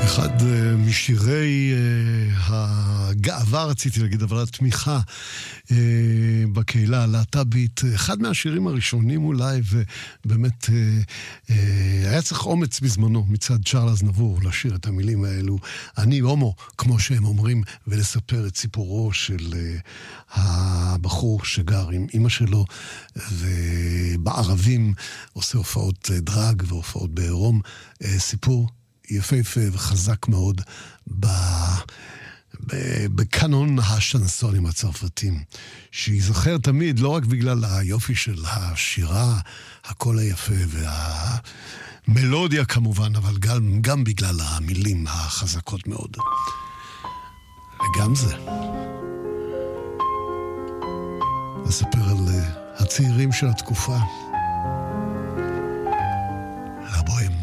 אחד משירי הגאווה, רציתי להגיד, אבל התמיכה בקהילה הלהט"בית, אחד מהשירים הראשונים אולי, ובאמת היה צריך אומץ בזמנו מצד צ'ארל אזנבור לשיר את המילים האלו, אני הומו, כמו שהם אומרים, ולספר את סיפורו של הבחור שגר עם אמא שלו, ובערבים עושה הופעות דרג והופעות בעירום, סיפור יפהפה וחזק מאוד בקנון השנסונים הצרפתים, שיזכר תמיד, לא רק בגלל היופי של השירה, הקול היפה והמלודיה כמובן, אבל גם בגלל המילים החזקות מאוד. וגם זה. אספר על הצעירים של התקופה. לבוהם.